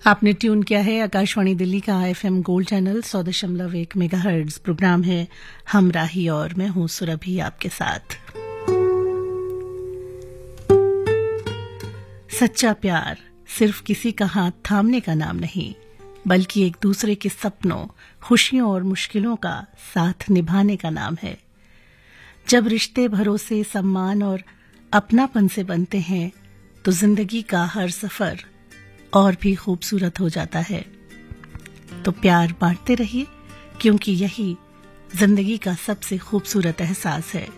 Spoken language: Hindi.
आपने ट्यून किया है आकाशवाणी दिल्ली का FM gold channel 100.1 megahertz. Programme है हम राही और मैं हूं सुरभि आपके साथ। सच्चा प्यार सिर्फ किसी का हाथ थामने का नाम नहीं, बल्कि एक दूसरे के सपनों, खुशियों और मुश्किलों का साथ निभाने का नाम है। जब रिश्ते भरोसे, सम्मान और अपनापन से बनते हैं तो जिंदगी का हर सफर और भी खूबसूरत हो जाता है। तो प्यार बांटते रहिए, क्योंकि यही जिंदगी का सबसे खूबसूरत एहसास है।